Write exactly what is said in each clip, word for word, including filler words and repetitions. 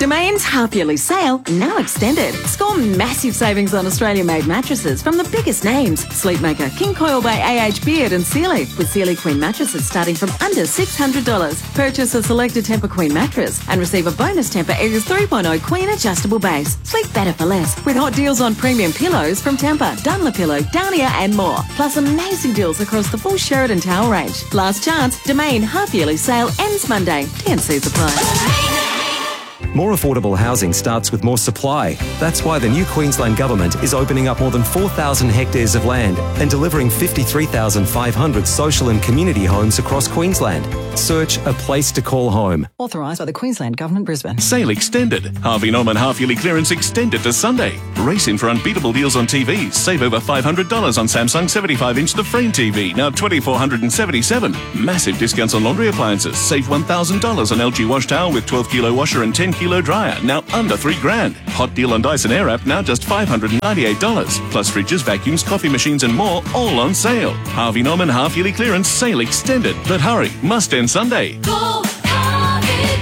Domain's half-yearly sale now extended. Score massive savings on Australia-made mattresses from the biggest names. Sleepmaker, King Coil by A H Beard and Sealy, with Sealy Queen mattresses starting from under six hundred dollars. Purchase a selected Tempur Queen mattress and receive a bonus Tempur Airs three point oh Queen adjustable base. Sleep better for less with hot deals on premium pillows from Tempur, Dunlopillow, Downia and more. Plus amazing deals across the full Sheridan towel range. Last chance, Domain half-yearly sale ends Monday. T and C's apply. More affordable housing starts with more supply. That's why the new Queensland Government is opening up more than four thousand hectares of land and delivering fifty-three thousand five hundred social and community homes across Queensland. Search a place to call home. Authorised by the Queensland Government, Brisbane. Sale extended. Harvey Norman half-yearly clearance extended to Sunday. Race in for unbeatable deals on T Vs. Save over five hundred dollars on Samsung seventy-five inch The Frame T V, now two thousand four hundred seventy-seven dollars. Massive discounts on laundry appliances. Save one thousand dollars on L G wash towel with twelve kilo washer and ten kilo dryer, now under three grand. Hot deal on Dyson Airwrap, now just five hundred ninety-eight dollars. Plus fridges, vacuums, coffee machines and more, all on sale. Harvey Norman half-yearly clearance sale extended. But hurry, must end Sunday. Go, Harvey,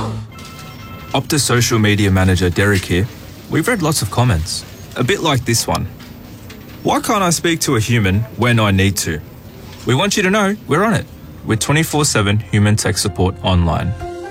go! Optus social media manager Derek here. We've read lots of comments, a bit like this one. Why can't I speak to a human when I need to? We want you to know we're on it with twenty-four seven human tech support online.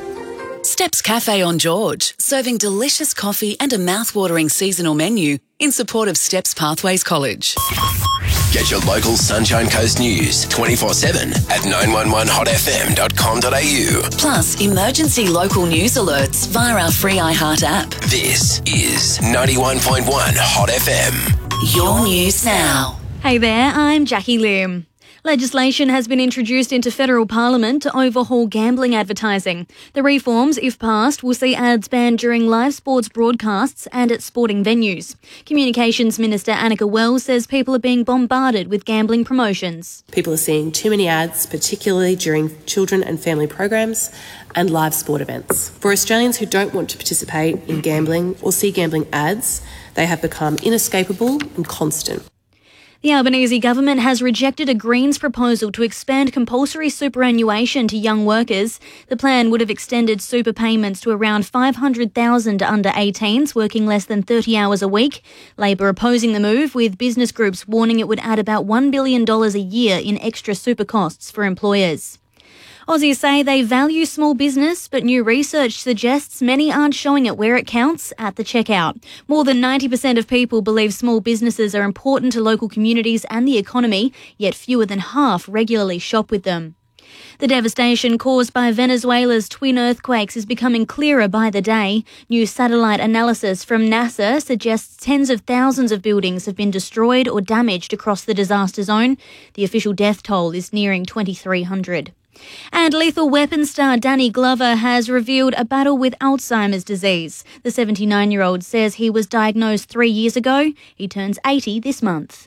Steps Cafe on George, serving delicious coffee and a mouth-watering seasonal menu in support of Steps Pathways College. Get your local Sunshine Coast news twenty-four seven at nine one one hot f m dot com dot a u. Plus, emergency local news alerts via our free iHeart app. This is ninety-one point one Hot F M. Your news now. Hey there, I'm Jackie Lim. Legislation has been introduced into federal parliament to overhaul gambling advertising. The reforms, if passed, will see ads banned during live sports broadcasts and at sporting venues. Communications Minister Annika Wells says people are being bombarded with gambling promotions. People are seeing too many ads, particularly during children and family programs and live sport events. For Australians who don't want to participate in gambling or see gambling ads, they have become inescapable and constant. The Albanese government has rejected a Greens proposal to expand compulsory superannuation to young workers. The plan would have extended super payments to around five hundred thousand under eighteens working less than thirty hours a week. Labor opposing the move, with business groups warning it would add about one billion dollars a year in extra super costs for employers. Aussies say they value small business, but new research suggests many aren't showing it where it counts, at the checkout. More than ninety percent of people believe small businesses are important to local communities and the economy, yet fewer than half regularly shop with them. The devastation caused by Venezuela's twin earthquakes is becoming clearer by the day. New satellite analysis from NASA suggests tens of thousands of buildings have been destroyed or damaged across the disaster zone. The official death toll is nearing twenty-three hundred. And Lethal Weapon star Danny Glover has revealed a battle with Alzheimer's disease. The seventy-nine-year-old says he was diagnosed three years ago. He turns eighty this month.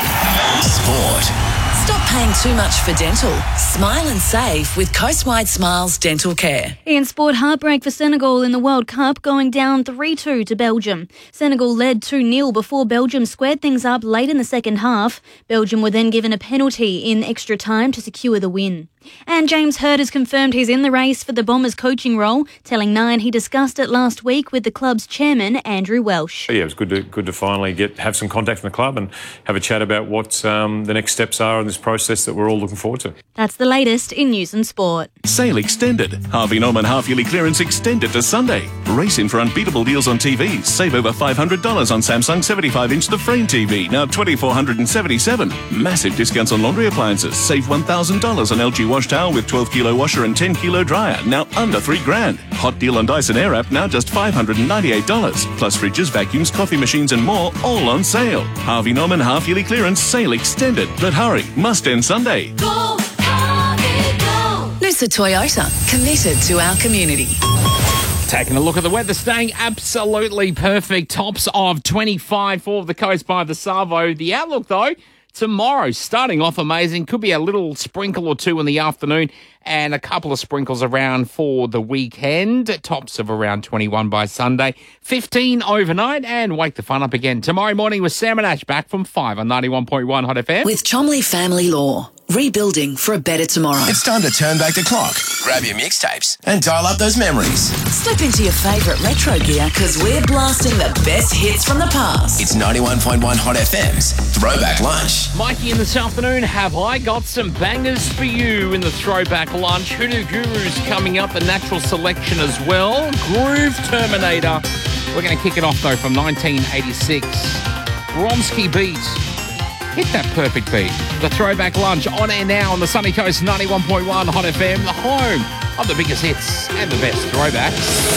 Sport. Stop paying too much for dental. Smile and save with Coastwide Smiles Dental Care. In sport, heartbreak for Senegal in the World Cup, going down three two to Belgium. Senegal led two nil before Belgium squared things up late in the second half. Belgium were then given a penalty in extra time to secure the win. And James Hird has confirmed he's in the race for the Bombers coaching role, telling Nine he discussed it last week with the club's chairman, Andrew Welsh. Yeah, it was good to good to finally get have some contact from the club and have a chat about what um, the next steps are in this process that we're all looking forward to. That's the latest in news and sport. Sale extended. Harvey Norman half-yearly clearance extended to Sunday. Race in for unbeatable deals on T Vs. Save over five hundred dollars on Samsung seventy-five inch The Frame T V, now two thousand four hundred seventy-seven dollars. Massive discounts on laundry appliances. Save one thousand dollars on L G wash towel with twelve kilo washer and ten kilo dryer, now under three grand. Hot deal on Dyson Airwrap, now just five hundred ninety-eight dollars. Plus fridges, vacuums, coffee machines and more, all on sale. Harvey Norman half-yearly clearance sale extended. But hurry, must end Sunday. Go, Harvey, go! Noosa Toyota, committed to our community. Taking a look at the weather, staying absolutely perfect. Tops of twenty-five for the coast by the Savo. The outlook, though, tomorrow, starting off amazing. Could be a little sprinkle or two in the afternoon and a couple of sprinkles around for the weekend. Tops of around twenty-one by Sunday. fifteen overnight and wake the fun up again tomorrow morning with Sam and Ash back from five on ninety-one point one Hot F M. With Chomley Family Law. rebuilding for a better tomorrow. It's time to turn back the clock, grab your mixtapes, and dial up those memories. Step into your favourite retro gear because we're blasting the best hits from the past. It's ninety-one point one Hot F M's Throwback Lunch. Mikey, in this afternoon, have I got some bangers for you in the Throwback Lunch? Hoodoo Guru's coming up, the natural selection as well. Groove Terminator. We're going to kick it off, though, from nineteen eighty-six. Bromsky Beat. Hit that perfect beat. The Throwback Lunch on air now on the Sunny Coast, ninety-one point one Hot F M, the home of the biggest hits and the best throwbacks.